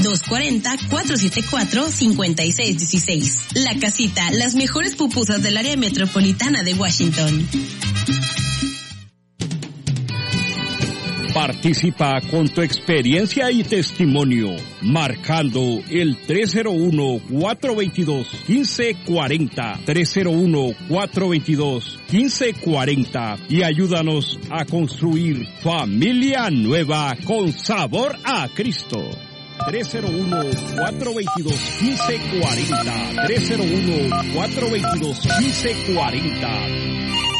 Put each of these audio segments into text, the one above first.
240-474-5616. La Casita, las mejores pupusas del área metropolitana de Washington. Participa con tu experiencia y testimonio, marcando el 301-422-1540, 301-422-1540 y ayúdanos a construir familia nueva con sabor a Cristo. 301-422-1540, 301-422-1540.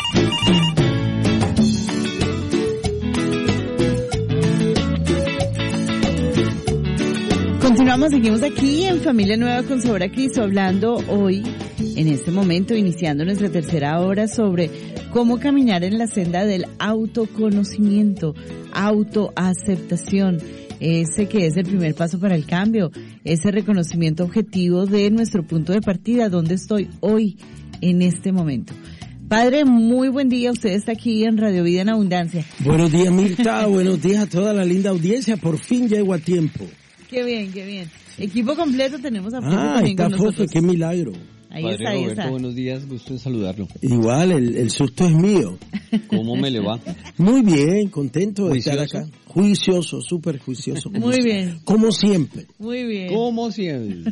Continuamos, seguimos aquí en Familia Nueva con Sabor a Cristo, hablando hoy, en este momento, iniciando nuestra tercera hora, sobre cómo caminar en la senda del autoconocimiento, autoaceptación, ese que es el primer paso para el cambio, ese reconocimiento objetivo de nuestro punto de partida, dónde estoy hoy, en este momento. Padre, muy buen día, usted está aquí en Radio Vida en Abundancia. Buenos días, Mirta, buenos días a toda la linda audiencia, por fin llego a tiempo. Qué bien, qué bien. Equipo completo tenemos a Fofe también con nosotros. Fofe, qué milagro. Ahí Padre está, ahí Roberto, está. Buenos días, gusto en saludarlo. Igual, el susto es mío. ¿Cómo me le va? Muy bien, contento de estar ¿Juicioso? acá. Juicioso, súper juicioso. Muy bien. Como siempre. Muy bien. ¿Cómo siempre?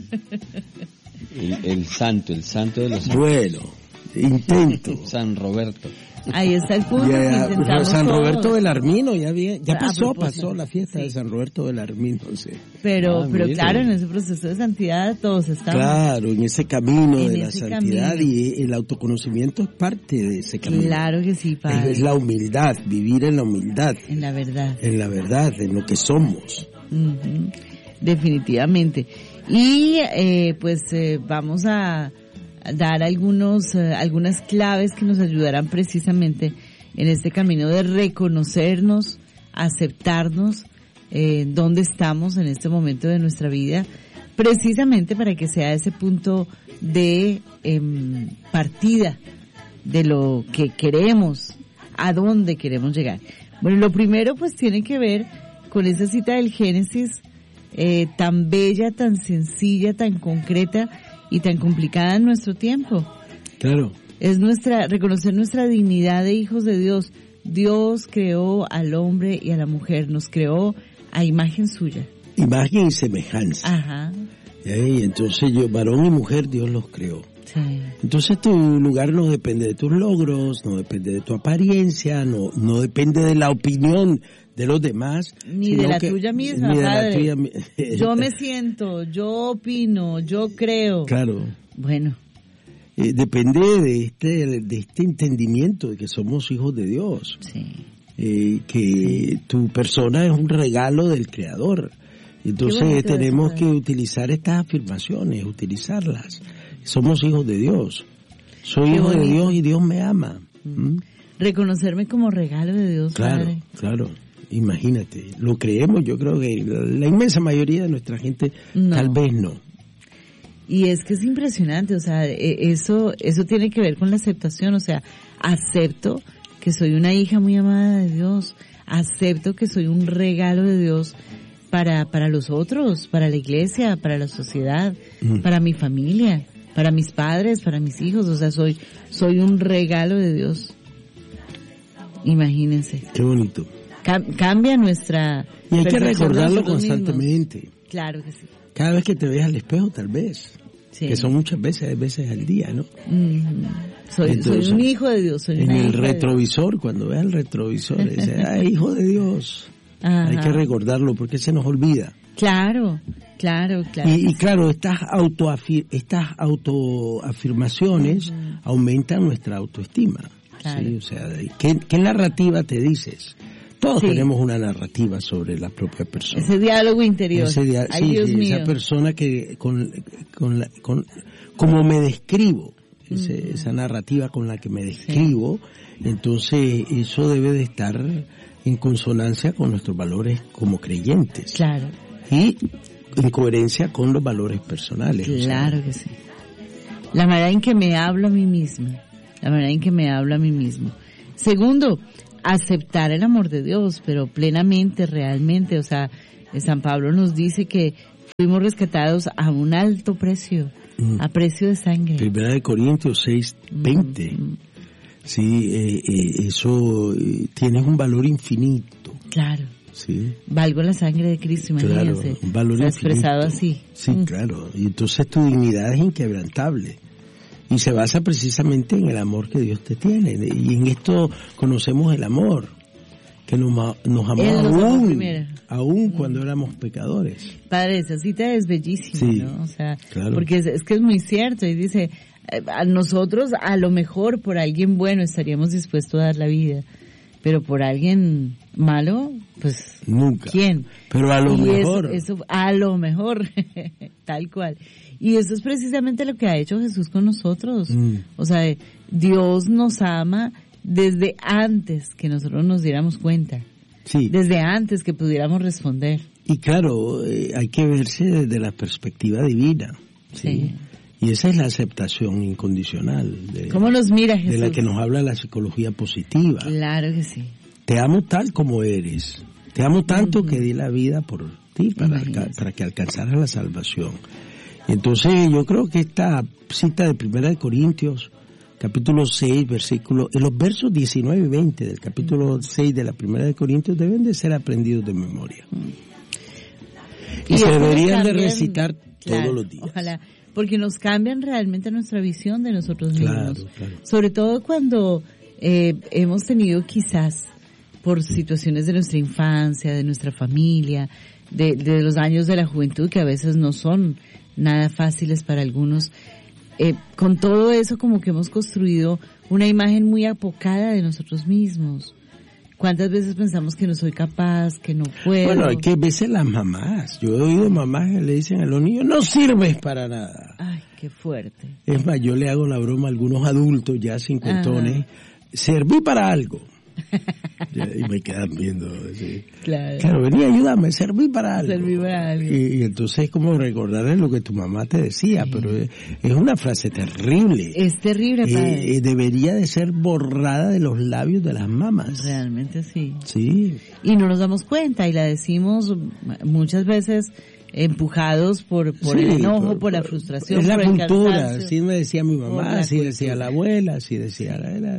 El santo de los santos. Bueno, intento. San Roberto. Ahí está el punto que intentamos San Roberto todos. Belarmino, ya pasó la fiesta sí. de San Roberto Belarmino, sí. Pero mire. claro, en ese proceso de santidad todos estamos. Claro, en ese camino En de la ese santidad camino. y el autoconocimiento es parte de ese camino. Claro que sí, Padre. Es la humildad, vivir en la humildad. En la verdad. En la verdad, en lo que somos. Uh-huh. Definitivamente. Y vamos a dar algunas claves que nos ayudarán precisamente en este camino de reconocernos, aceptarnos, dónde estamos en este momento de nuestra vida, precisamente para que sea ese punto de partida de lo que queremos, a dónde queremos llegar. Bueno, lo primero pues tiene que ver con esa cita del Génesis, tan bella, tan sencilla, tan concreta y tan complicada en nuestro tiempo. Claro. Es reconocer nuestra dignidad de hijos de Dios. Dios creó al hombre y a la mujer, nos creó a imagen suya. Imagen y semejanza. Ajá. Y entonces varón y mujer, Dios los creó. Sí. Entonces tu lugar no depende de tus logros, no depende de tu apariencia, no depende de la opinión de los demás. Ni de la tuya misma, ni de Padre. la tuya Yo me siento, yo opino, yo creo. Claro. Bueno. Depende de este entendimiento de que somos hijos de Dios. Sí. Que tu persona es un regalo del Creador. Entonces tenemos que utilizar estas afirmaciones, utilizarlas. Somos hijos de Dios. Soy hijo de Dios y Dios me ama. Reconocerme como regalo de Dios, Padre. Claro. Imagínate, lo creemos, yo creo que la inmensa mayoría de nuestra gente tal vez no. Y es que es impresionante, o sea, eso tiene que ver con la aceptación, o sea, acepto que soy una hija muy amada de Dios, acepto que soy un regalo de Dios para los otros, para la iglesia, para la sociedad, para mi familia, para mis padres, para mis hijos, o sea, soy un regalo de Dios. Imagínense. Qué bonito. Cambia nuestra... Y hay que recordarlo constantemente. Mismos. Claro que sí. Cada vez que te veas al espejo, tal vez. Sí. Que son muchas veces al día, ¿no? Soy un hijo de Dios. Soy en una el hija retrovisor, cuando veas el retrovisor, dice, hijo de Dios. Ajá. Hay que recordarlo porque se nos olvida. Claro. Y claro, estas autoafirmaciones aumentan nuestra autoestima. Claro. ¿Sí? O sea, ¿qué narrativa te dices? Todos tenemos una narrativa sobre la propia persona. Ese diálogo interior. Dios mío. Esa persona que como me describo, esa narrativa con la que me describo, entonces eso debe de estar en consonancia con nuestros valores como creyentes. Claro. Y en coherencia con los valores personales. Claro que sí. La manera en que me hablo a mí misma. Segundo, aceptar el amor de Dios, pero plenamente, realmente, o sea, San Pablo nos dice que Fuimos rescatados a un alto precio, a precio de sangre. Primera de Corintios 6:20. Sí, eso tiene un valor infinito. Claro. Sí. Valgo la sangre de Cristo, imagínense. Claro, un valor infinito. Expresado así. Sí, claro. Y entonces tu dignidad es inquebrantable. Y se basa precisamente en el amor que Dios te tiene. Y en esto conocemos el amor, que nos amó aún cuando éramos pecadores. Padre, esa cita es bellísima, sí, ¿no? O sea, claro. Porque es que es muy cierto. Y dice, a nosotros a lo mejor por alguien bueno estaríamos dispuestos a dar la vida, pero por alguien malo, pues nunca. ¿Quién? Pero a lo mejor. Eso a lo mejor, tal cual. Y eso es precisamente lo que ha hecho Jesús con nosotros. O sea, Dios nos ama desde antes que nosotros nos diéramos cuenta. Sí. Desde antes que pudiéramos responder. Y claro, hay que verse desde la perspectiva divina. Sí. Y esa es la aceptación incondicional. ¿Cómo nos mira Jesús? De la que nos habla la psicología positiva. Claro que sí. Te amo tal como eres. Te amo tanto que di la vida por ti para que alcanzaras la salvación. Y entonces yo creo que esta cita de Primera de Corintios, capítulo 6, los versos 19 y 20 del capítulo 6 de la Primera de Corintios deben de ser aprendidos de memoria. Y se deberían de recitar todos los días. Ojalá, porque nos cambian realmente nuestra visión de nosotros mismos. Claro. Sobre todo cuando hemos tenido quizás, por situaciones de nuestra infancia, de nuestra familia, de los años de la juventud, que a veces no son nada fáciles para algunos, con todo eso como que hemos construido una imagen muy apocada de nosotros mismos. ¿Cuántas veces pensamos que no soy capaz, que no puedo? Bueno, hay que veces las mamás. Yo he oído mamás que le dicen a los niños, no sirves para nada. Ay, qué fuerte. Es más, yo le hago la broma a algunos adultos ya cincuentones, serví para algo. Y me quedan viendo. Sí. Claro, vení, ayúdame, serví para algo. Y entonces es como recordarles lo que tu mamá te decía, pero es una frase terrible. Es terrible, padre. Debería de ser borrada de los labios de las mamás. Realmente sí. Sí. Y no nos damos cuenta y la decimos muchas veces empujados por el enojo, por la frustración. Es la por cultura, así me decía mi mamá, así decía la abuela, así decía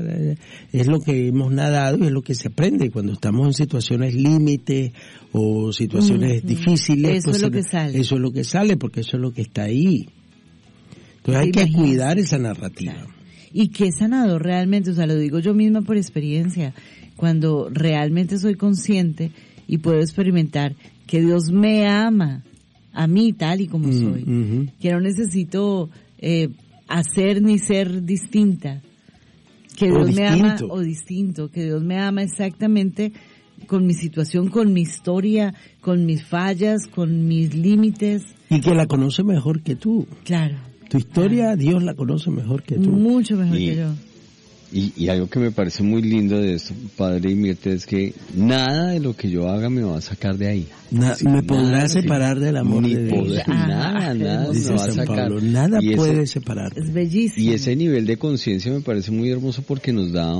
es lo que hemos nadado y es lo que se aprende cuando estamos en situaciones límite o situaciones difíciles. Eso es lo que sale. Eso es lo que sale porque eso es lo que está ahí. Entonces hay que cuidar esa narrativa. Claro. Y qué sanador realmente, o sea, lo digo yo misma por experiencia, cuando realmente soy consciente y puedo experimentar que Dios me ama a mí tal y como soy, que no necesito hacer ni ser distinta, que Dios me ama o distinto, que Dios me ama exactamente con mi situación, con mi historia, con mis fallas, con mis límites. Y que la conoce mejor que tú. Claro. Tu historia, Dios la conoce mejor que tú. Mucho mejor que yo. Y algo que me parece muy lindo de esto, Padre y Mirte, es que nada de lo que yo haga me va a sacar de ahí. Me podrá separar del amor de Dios. Nada me va a sacar. Pablo, nada puede separarte. Es bellísimo. Y ese nivel de conciencia me parece muy hermoso porque nos da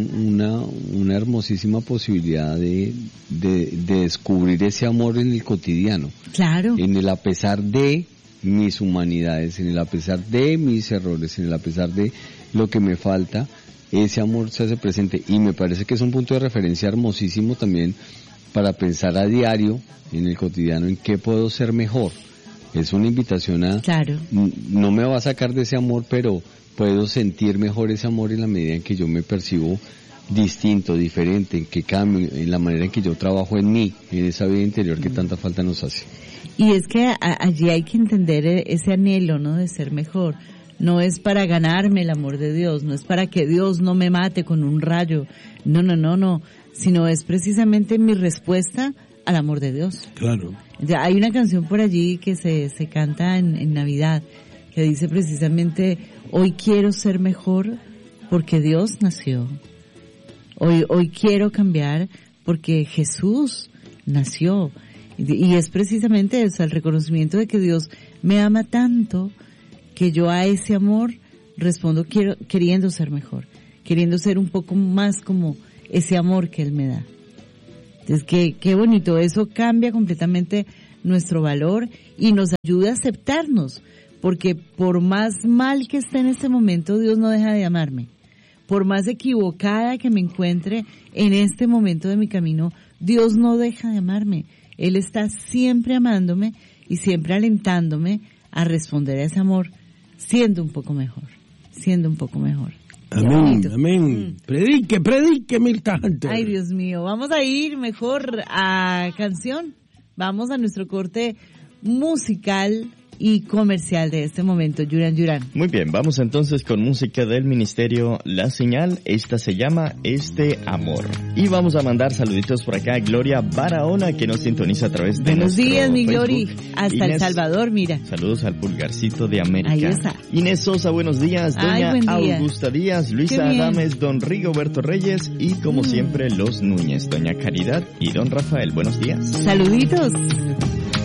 una hermosísima posibilidad de descubrir ese amor en el cotidiano. Claro. En el a pesar de mis humanidades, en el a pesar de mis errores, en el a pesar de lo que me falta, ese amor se hace presente y me parece que es un punto de referencia hermosísimo también para pensar a diario en el cotidiano en qué puedo ser mejor. Es una invitación a... Claro. No me va a sacar de ese amor, pero puedo sentir mejor ese amor en la medida en que yo me percibo distinto, diferente, en que cambio, en la manera en que yo trabajo en mí, en esa vida interior que tanta falta nos hace. Y es que allí hay que entender ese anhelo, ¿no?, de ser mejor. No es para ganarme el amor de Dios, no es para que Dios no me mate con un rayo, no, sino es precisamente mi respuesta al amor de Dios. Claro. Ya hay una canción por allí que se canta en Navidad, que dice precisamente, hoy quiero ser mejor porque Dios nació. Hoy quiero cambiar porque Jesús nació. Y es precisamente eso, el reconocimiento de que Dios me ama tanto que yo a ese amor respondo queriendo ser mejor, queriendo ser un poco más como ese amor que Él me da. Entonces, qué bonito, eso cambia completamente nuestro valor y nos ayude a aceptarnos, porque por más mal que esté en este momento, Dios no deja de amarme. Por más equivocada que me encuentre en este momento de mi camino, Dios no deja de amarme. Él está siempre amándome y siempre alentándome a responder a ese amor, siendo un poco mejor. Amén, amén. Predique, Milka Hunter. Ay, Dios mío, vamos a ir mejor a canción. Vamos a nuestro corte musical y comercial de este momento, Yuran. Muy bien, vamos entonces con música del Ministerio La Señal. Esta se llama Este Amor. Y vamos a mandar saluditos por acá a Gloria Barahona, que nos sintoniza a través de Buenos días, mi Facebook. Glori. Hasta Inés, El Salvador, mira. Saludos al Pulgarcito de América. Ahí está. Inés Sosa, buenos días. Doña Buen día. Augusta Díaz, Luisa Adames, don Rigoberto Reyes y, como siempre, los Núñez, doña Caridad y don Rafael. Buenos días. Saluditos.